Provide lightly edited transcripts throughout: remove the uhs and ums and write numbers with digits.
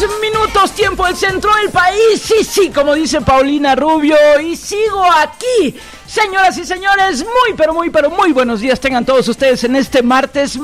minutos, tiempo del centro del país. Sí, como dice Paulina Rubio, y sigo aquí. Señoras y señores, muy buenos días tengan todos ustedes en este martes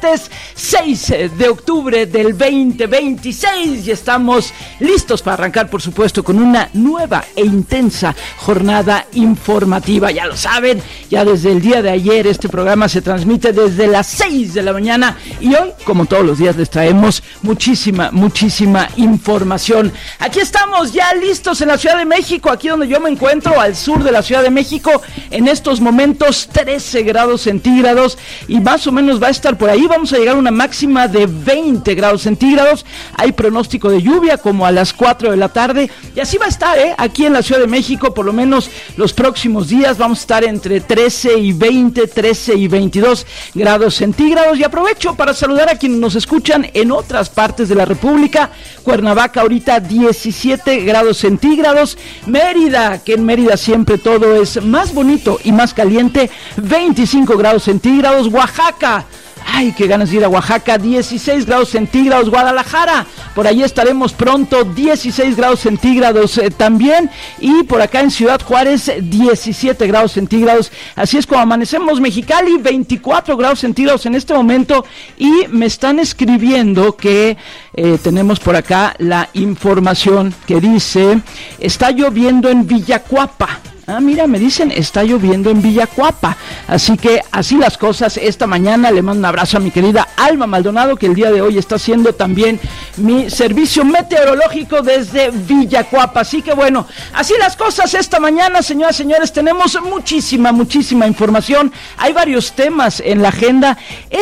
6 de octubre del 2026 y estamos listos para arrancar, por supuesto, con una nueva e intensa jornada informativa. Ya lo saben, ya desde el día de ayer este programa se transmite desde las 6 de la mañana y hoy, como todos los días, les traemos muchísima información. Aquí estamos ya listos en la Ciudad de México, aquí donde yo me encuentro, al sur de la Ciudad de México. En estos momentos 13 grados centígrados y más o menos va a estar por ahí. Vamos a llegar a una máxima de 20 grados centígrados. Hay pronóstico de lluvia como a las 4 de la tarde y así va a estar, aquí en la Ciudad de México, por lo menos los próximos días. Vamos a estar entre 13 y 20, 13 y 22 grados centígrados. Y aprovecho para saludar a quienes nos escuchan en otras partes de la República. Cuernavaca ahorita 17 grados centígrados. Mérida, que en Mérida siempre todo es más bonito y más caliente, 25 grados centígrados. Oaxaca, ay, qué ganas de ir a Oaxaca, 16 grados centígrados. Guadalajara, por ahí estaremos pronto, 16 grados centígrados también. Y por acá en Ciudad Juárez, 17 grados centígrados. Así es como amanecemos. Mexicali, 24 grados centígrados en este momento. Y me están escribiendo que tenemos por acá la información que dice, está lloviendo en Villacuapa. Ah, mira, me dicen, está lloviendo en Villacuapa. Así que así las cosas esta mañana. Le mando un abrazo a mi querida Alma Maldonado, que el día de hoy está haciendo también mi servicio meteorológico desde Villacuapa. Así que bueno, así las cosas esta mañana, señoras y señores. Tenemos muchísima información. Hay varios temas en la agenda.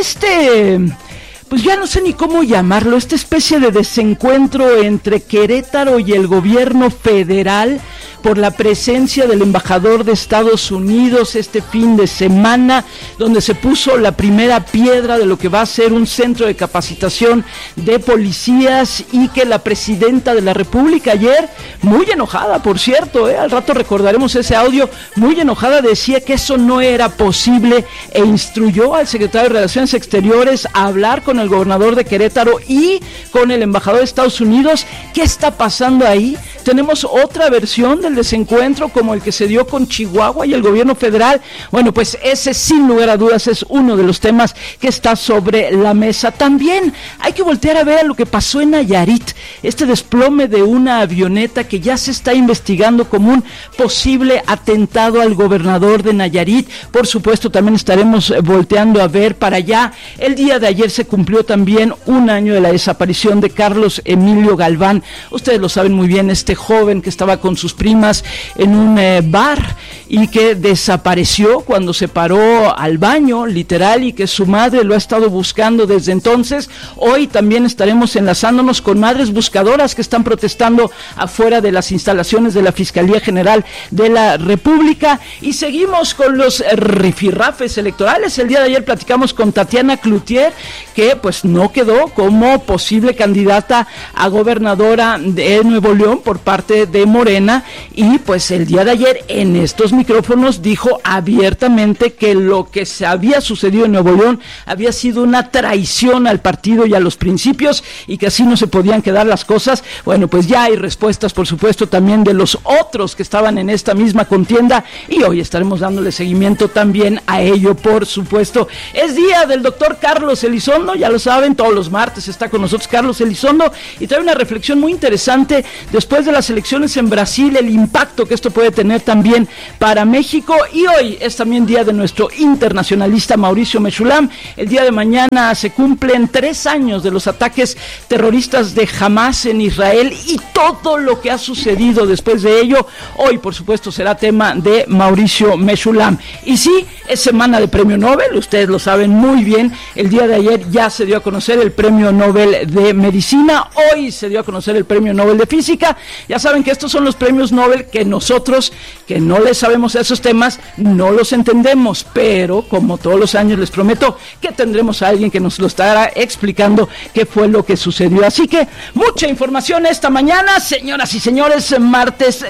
Pues ya no sé ni cómo llamarlo, esta especie de desencuentro entre Querétaro y el gobierno federal por la presencia del embajador de Estados Unidos este fin de semana, donde se puso la primera piedra de lo que va a ser un centro de capacitación de policías, y que la presidenta de la República ayer, muy enojada, por cierto, al rato recordaremos ese audio, muy enojada, decía que eso no era posible e instruyó al secretario de Relaciones Exteriores a hablar con el gobernador de Querétaro y con el embajador de Estados Unidos. ¿Qué está pasando ahí? Tenemos otra versión del desencuentro como el que se dio con Chihuahua y el gobierno federal. Bueno, pues ese sin lugar a dudas es uno de los temas que está sobre la mesa. También hay que voltear a ver a lo que pasó en Nayarit, este desplome de una avioneta que ya se está investigando como un posible atentado al gobernador de Nayarit. Por supuesto, también estaremos volteando a ver para allá. El día de ayer se cumplió también un año de la desaparición de Carlos Emilio Galván. Ustedes lo saben muy bien, este joven que estaba con sus primas en un bar y que desapareció cuando se paró al baño, literal, y que su madre lo ha estado buscando desde entonces. Hoy también estaremos enlazándonos con madres buscadoras que están protestando afuera de las instalaciones de la Fiscalía General de la República, y seguimos con los rifirrafes electorales. El día de ayer platicamos con Tatiana Cloutier, que pues no quedó como posible candidata a gobernadora de Nuevo León por parte de Morena, y pues el día de ayer en estos micrófonos dijo abiertamente que lo que se había sucedido en Nuevo León había sido una traición al partido y a los principios, y que así no se podían quedar las cosas. Bueno, pues ya hay respuestas, por supuesto, también de los otros que estaban en esta misma contienda, y hoy estaremos dándole seguimiento también a ello, por supuesto. Es día del doctor Carlos Elizondo, ya lo saben, todos los martes está con nosotros Carlos Elizondo, y trae una reflexión muy interesante después de las elecciones en Brasil, el impacto que esto puede tener también para México. Y hoy es también día de nuestro internacionalista Mauricio Mechulam. El día de mañana se cumplen 3 años de los ataques terroristas de Hamas en Israel y todo lo que ha sucedido después de ello. Hoy, por supuesto, será tema de Mauricio Mechulam. Y sí, es semana de Premio Nobel, ustedes lo saben muy bien. El día de ayer ya se dio a conocer el Premio Nobel de Medicina, hoy se dio a conocer el Premio Nobel de Física. Ya saben que estos son los premios Nobel que nosotros, que no les sabemos esos temas, no los entendemos, pero como todos los años les prometo que tendremos a alguien que nos lo estará explicando qué fue lo que sucedió. Así que mucha información esta mañana, señoras y señores. Martes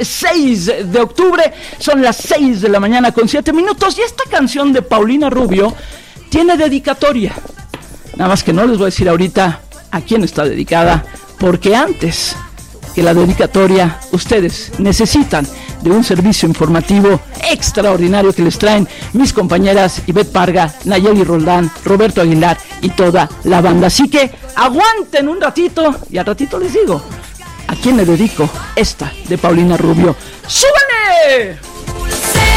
6 de octubre, son las 6 de la mañana con 7 minutos, y esta canción de Paulina Rubio tiene dedicatoria, nada más que no les voy a decir ahorita a quién está dedicada, porque antes que la dedicatoria, ustedes necesitan de un servicio informativo extraordinario que les traen mis compañeras Ivette Parga, Nayeli Roldán, Roberto Aguilar y toda la banda. Así que aguanten un ratito y al ratito les digo a quién le dedico esta de Paulina Rubio. ¡Súbale!